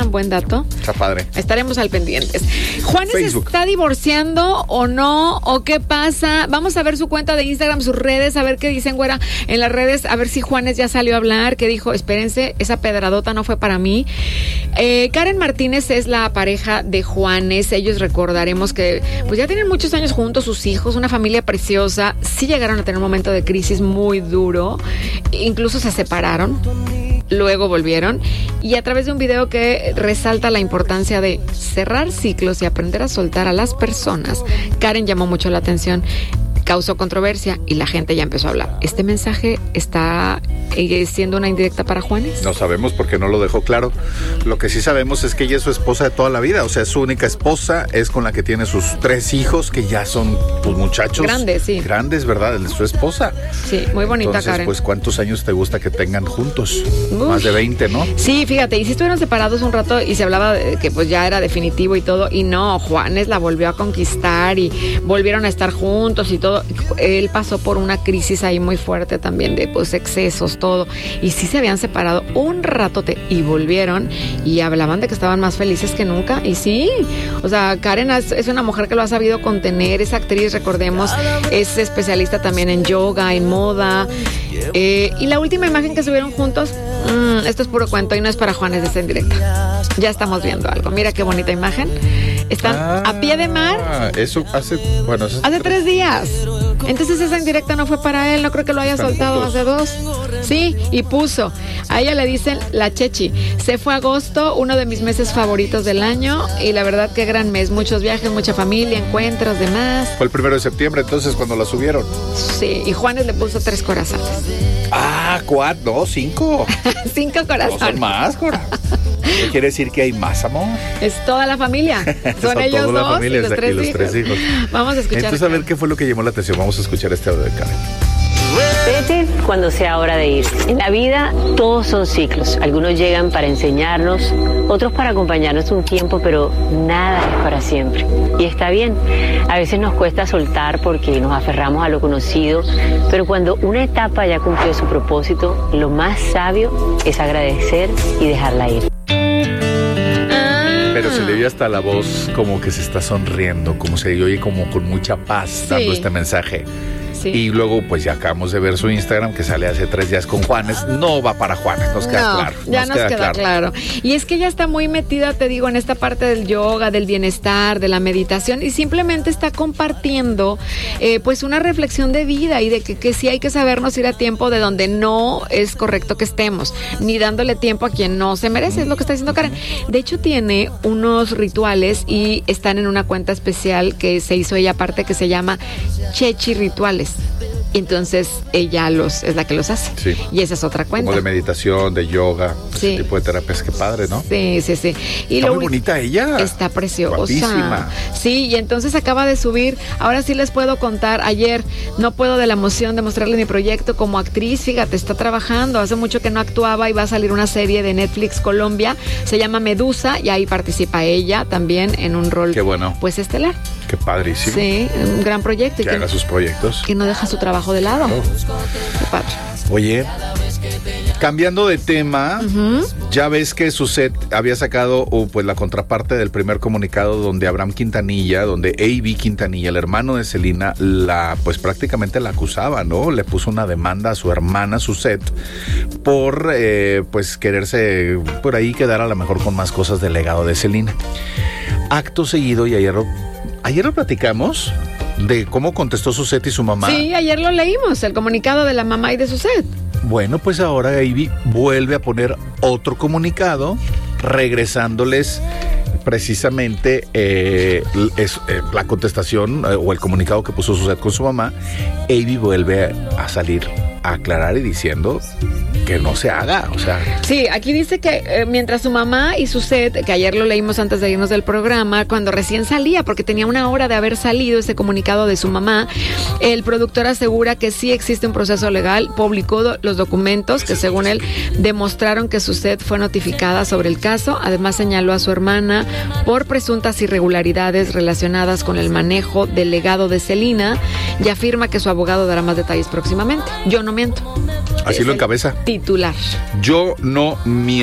pasan, buen dato. Está padre. Estaremos al pendientes. ¿Juanes Facebook. está divorciando o no? ¿O qué pasa? Vamos a ver su cuenta de Instagram, sus redes, a ver qué dicen, güera, en las redes, a ver si Juanes ya salió a hablar, que dijo, espérense, esa pedradota no fue para mí. Karen Martínez es la pareja de Juanes. Ellos recordaremos que pues ya tienen muchos años juntos, sus hijos, una familia preciosa. Sí llegaron a tener un momento de crisis muy duro. Incluso se separaron. Luego volvieron y a través de un video que resalta la importancia de cerrar ciclos y aprender a soltar a las personas, Karen llamó mucho la atención, causó controversia y la gente ya empezó a hablar. ¿Este mensaje está siendo una indirecta para Juanes? No sabemos porque no lo dejó claro. Lo que sí sabemos es que ella es su esposa de toda la vida, o sea, es su única esposa, es con la que tiene sus 3 hijos, que ya son pues muchachos. Grandes, sí. Grandes, ¿verdad? Es su esposa. Sí, muy bonita. Entonces, Karen. Pues, ¿cuántos años te gusta que tengan juntos? Más de 20, ¿no? Sí, fíjate, y si estuvieron separados un rato y se hablaba de que pues ya era definitivo y todo, y no, Juanes la volvió a conquistar y volvieron a estar juntos y todo. Él pasó por una crisis ahí muy fuerte también de pues excesos, todo, y sí se habían separado un ratote y volvieron y hablaban de que estaban más felices que nunca. Y sí, o sea, Karen es una mujer que lo ha sabido contener, es actriz, recordemos, es especialista también en yoga, en moda, y la última imagen que subieron juntos, esto es puro cuento y no es para Juanes, está en directa. Ya estamos viendo algo, mira qué bonita imagen. Están a pie de mar. Eso hace 3 días. Entonces esa indirecta no fue para él, no creo que lo haya soltado hace 2. Sí, y puso, a ella le dicen la Chechi. Se fue agosto, uno de mis meses favoritos del año, y la verdad qué gran mes, muchos viajes, mucha familia, encuentros, demás. Fue el 1 de septiembre entonces cuando la subieron. Sí, y Juanes le puso 3 corazones. 4, no, 5. 5 corazones. No son más, Cora. ¿Qué quiere decir que hay más amor? Es toda la familia. Son ellos toda 2 la familia, y los 3 hijos. Vamos a escuchar. Entonces, a ver qué fue lo que llamó la atención. Vamos a escuchar este audio de Karen. Vete cuando sea hora de irse. En la vida todos son ciclos. Algunos llegan para enseñarnos, otros para acompañarnos un tiempo, pero nada es para siempre. Y está bien. A veces nos cuesta soltar porque nos aferramos a lo conocido, pero cuando una etapa ya cumplió su propósito, lo más sabio es agradecer y dejarla ir. Pero se le oye hasta la voz como que se está sonriendo, como se le oye como con mucha paz dando este mensaje. Sí. Y luego pues ya acabamos de ver su Instagram que sale hace 3 días con Juanes. No va para Juanes, nos queda claro. Ya nos queda claro. Y es que ella está muy metida, te digo, en esta parte del yoga, del bienestar, de la meditación, y simplemente está compartiendo pues una reflexión de vida y de que sí hay que sabernos ir a tiempo de donde no es correcto que estemos, ni dándole tiempo a quien no se merece, es lo que está diciendo Karen. De hecho tiene unos rituales y están en una cuenta especial que se hizo ella aparte, que se llama Chechi Rituales. Entonces ella es la que los hace. Sí. Y esa es otra cuenta. Como de meditación, de yoga, ese tipo de terapias, qué padre, ¿no? Sí. Y está muy bonita ella. Está preciosa. Guapísima. Sí, y entonces acaba de subir, ahora sí les puedo contar, ayer no puedo de la emoción de mostrarle mi proyecto como actriz, fíjate, está trabajando, hace mucho que no actuaba y va a salir una serie de Netflix Colombia, se llama Medusa, y ahí participa ella también en un rol, qué bueno, pues estelar. Qué padrísimo. Sí, un gran proyecto. Que haga sus proyectos. Que no deja su trabajo de lado. Qué padre. Oye, cambiando de tema, ya ves que Suzette había sacado pues la contraparte del primer comunicado donde Abraham Quintanilla, donde A.B. Quintanilla, el hermano de Selena, pues prácticamente la acusaba, ¿no? Le puso una demanda a su hermana Suzette por pues quererse por ahí quedar a lo mejor con más cosas del legado de Selena. Acto seguido, y ayer lo platicamos de cómo contestó Suzette y su mamá. Sí, ayer lo leímos, el comunicado de la mamá y de Suzette. Bueno, pues ahora A.B. vuelve a poner otro comunicado, regresándoles precisamente la contestación o el comunicado que puso Suzette con su mamá. A.B. vuelve a salir a aclarar y diciendo que no se haga, o sea. Sí, aquí dice que mientras su mamá y Suzette, que ayer lo leímos antes de irnos del programa, cuando recién salía, porque tenía una hora de haber salido ese comunicado de su mamá, el productor asegura que sí existe un proceso legal, publicó los documentos que según él demostraron que Suzette fue notificada sobre el caso, además señaló a su hermana por presuntas irregularidades relacionadas con el manejo del legado de Selena y afirma que su abogado dará más detalles próximamente. Yo no miento. Así lo encabeza. Titular. Yo no miento.